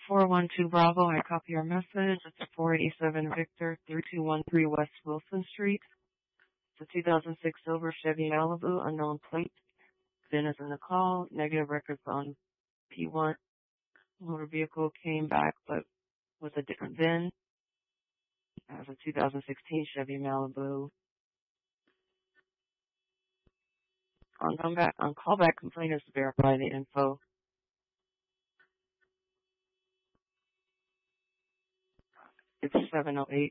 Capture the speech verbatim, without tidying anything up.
four one two Bravo, I copy your message. It's a four eighty-seven Victor, three two one three West Wilson Street. It's a two thousand six silver Chevy Malibu, unknown plate. V I N is in the call. Negative records on P one. Motor vehicle came back, but with a different V I N. As a two thousand sixteen Chevy Malibu. On comeback, on callback complaint is to verify the info. It's seven oh eight.